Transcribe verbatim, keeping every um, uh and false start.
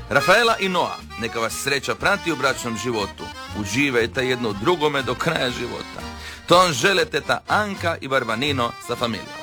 Rafaela i Noa, neka vas sreća prati u bračnom životu. Uživajte jedno u drugome do kraja života. To vam žele teta Anka i Barbanino sa familijom.